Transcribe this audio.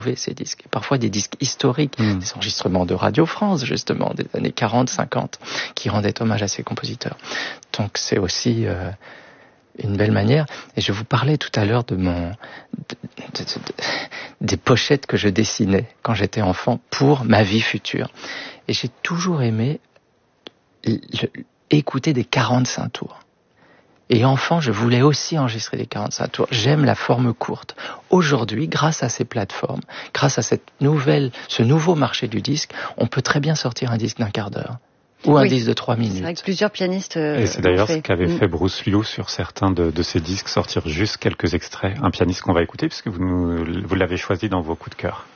ces disques, parfois des disques historiques, des enregistrements de Radio France, justement, des années 40, 50, qui rendaient hommage à ces compositeurs. Donc c'est aussi une belle manière. Et je vous parlais tout à l'heure des pochettes que je dessinais quand j'étais enfant pour ma vie future. Et j'ai toujours aimé écouter des 45 tours. Et enfant, je voulais aussi enregistrer des 45 tours. J'aime la forme courte. Aujourd'hui, grâce à ces plateformes, grâce à ce nouveau marché du disque, on peut très bien sortir un disque d'un quart d'heure. Ou un disque de 3 minutes. C'est vrai que plusieurs pianistes et c'est d'ailleurs ce qu'avait fait Bruce Liu sur certains de ses disques, sortir juste quelques extraits. Un pianiste qu'on va écouter, puisque vous l'avez choisi dans vos coups de cœur.